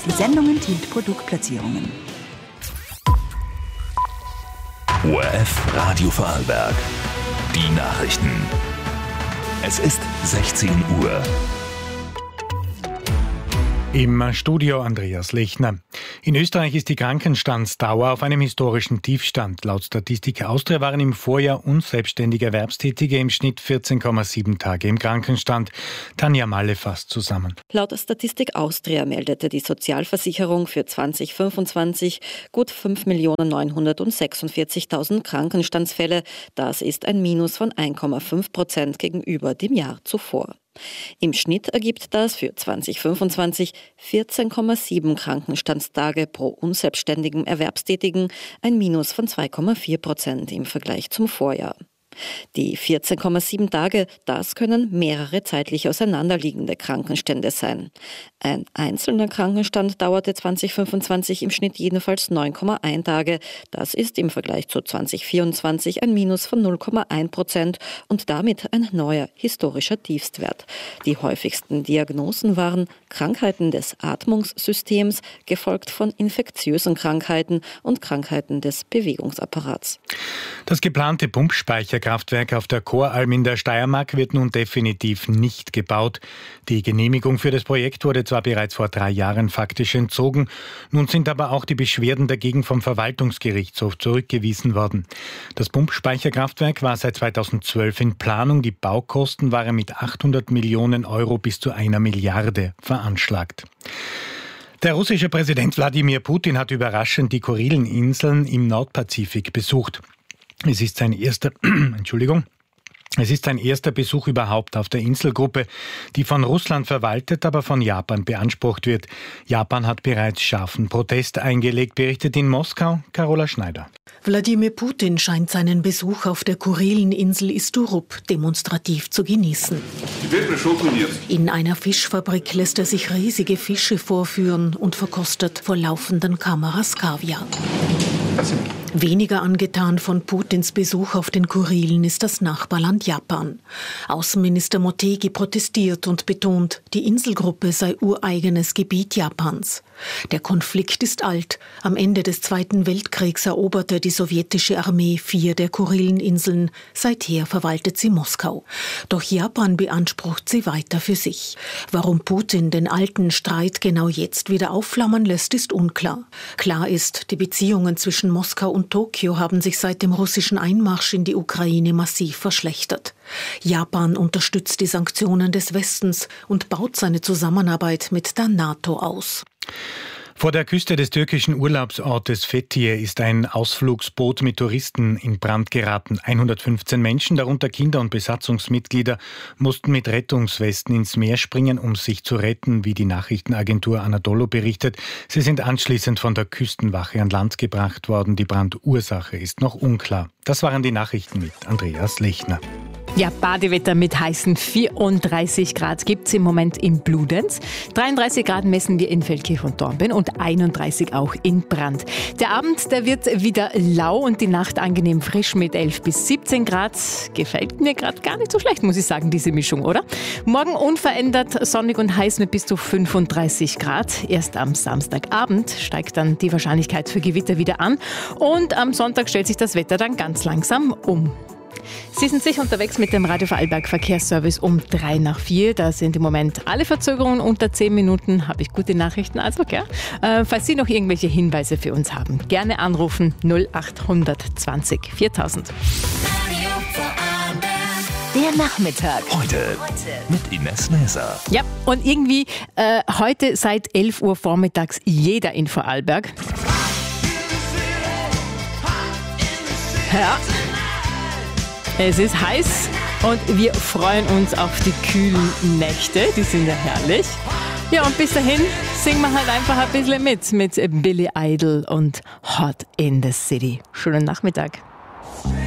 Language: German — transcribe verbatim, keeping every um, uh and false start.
Die Sendung enthielt Produktplatzierungen. O R F Radio Vorarlberg. Die Nachrichten. Es ist sechzehn Uhr. Im Studio Andreas Lechner. In Österreich ist die Krankenstandsdauer auf einem historischen Tiefstand. Laut Statistik Austria waren im Vorjahr unselbstständige Erwerbstätige im Schnitt vierzehn Komma sieben Tage im Krankenstand. Tanja Malle fasst zusammen. Laut Statistik Austria meldete die Sozialversicherung für zwanzig fünfundzwanzig gut fünf Millionen neunhundertsechsundvierzigtausend Krankenstandsfälle. Das ist ein Minus von eins Komma fünf Prozent gegenüber dem Jahr zuvor. Im Schnitt ergibt das für zwanzig fünfundzwanzig vierzehn Komma sieben Krankenstandstage pro unselbstständigen Erwerbstätigen, ein Minus von zwei Komma vier Prozent im Vergleich zum Vorjahr. Die vierzehn Komma sieben Tage, das können mehrere zeitlich auseinanderliegende Krankenstände sein. Ein einzelner Krankenstand dauerte zwanzig fünfundzwanzig im Schnitt jedenfalls neun Komma eins Tage. Das ist im Vergleich zu zwanzig vierundzwanzig ein Minus von null Komma eins Prozent und damit ein neuer historischer Tiefstwert. Die häufigsten Diagnosen waren Krankheiten des Atmungssystems, gefolgt von infektiösen Krankheiten und Krankheiten des Bewegungsapparats. Das geplante Pumpspeicherkraftwerk auf der Choralm in der Steiermark wird nun definitiv nicht gebaut. Die Genehmigung für das Projekt wurde zwar bereits vor drei Jahren faktisch entzogen, nun sind aber auch die Beschwerden dagegen vom Verwaltungsgerichtshof zurückgewiesen worden. Das Pumpspeicherkraftwerk war seit zweitausendzwölf in Planung. Die Baukosten waren mit achthundert Millionen Euro bis zu einer Milliarde veranschlagt. Der russische Präsident Wladimir Putin hat überraschend die Kurileninseln im Nordpazifik besucht. Es ist sein erster, Entschuldigung, es ist sein erster Besuch überhaupt auf der Inselgruppe, die von Russland verwaltet, aber von Japan beansprucht wird. Japan hat bereits scharfen Protest eingelegt, berichtet in Moskau Carola Schneider. Wladimir Putin scheint seinen Besuch auf der Kurileninsel Isturup demonstrativ zu genießen. In einer Fischfabrik lässt er sich riesige Fische vorführen und verkostet vor laufenden Kameras Kaviar. Weniger angetan von Putins Besuch auf den Kurilen ist das Nachbarland Japan. Außenminister Motegi protestiert und betont, die Inselgruppe sei ureigenes Gebiet Japans. Der Konflikt ist alt. Am Ende des Zweiten Weltkriegs eroberte die sowjetische Armee vier der Kurileninseln. Seither verwaltet sie Moskau. Doch Japan beansprucht sie weiter für sich. Warum Putin den alten Streit genau jetzt wieder aufflammen lässt, ist unklar. Klar ist, die Beziehungen zwischen Moskau und Tokio haben sich seit dem russischen Einmarsch in die Ukraine massiv verschlechtert. Japan unterstützt die Sanktionen des Westens und baut seine Zusammenarbeit mit der NATO aus. Vor der Küste des türkischen Urlaubsortes Fethiye ist ein Ausflugsboot mit Touristen in Brand geraten. hundertfünfzehn Menschen, darunter Kinder und Besatzungsmitglieder, mussten mit Rettungswesten ins Meer springen, um sich zu retten, wie die Nachrichtenagentur Anadolu berichtet. Sie sind anschließend von der Küstenwache an Land gebracht worden. Die Brandursache ist noch unklar. Das waren die Nachrichten mit Andreas Lechner. Ja, Badewetter mit heißen vierunddreißig Grad gibt es im Moment in Bludenz. dreiunddreißig Grad messen wir in Feldkirch und Dornbirn und einunddreißig auch in Brand. Der Abend, der wird wieder lau und die Nacht angenehm frisch mit elf bis siebzehn Grad. Gefällt mir gerade gar nicht so schlecht, muss ich sagen, diese Mischung, oder? Morgen unverändert sonnig und heiß mit bis zu fünfunddreißig Grad. Erst am Samstagabend steigt dann die Wahrscheinlichkeit für Gewitter wieder an und am Sonntag stellt sich das Wetter dann ganz langsam um. Sie sind sicher unterwegs mit dem Radio Vorarlberg Verkehrsservice um drei nach vier. Da sind im Moment alle Verzögerungen unter zehn Minuten. Habe ich gute Nachrichten, also gell? Äh, falls Sie noch irgendwelche Hinweise für uns haben, gerne anrufen null acht zwanzig viertausend. Der Nachmittag. Heute, Heute. mit Ines Näser. Ja, und irgendwie äh, heute seit elf Uhr vormittags jeder in Vorarlberg. Ja. Es ist heiß und wir freuen uns auf die kühlen Nächte. Die sind ja herrlich. Ja, und bis dahin singen wir halt einfach ein bisschen mit mit Billy Idol und Hot in the City. Schönen Nachmittag.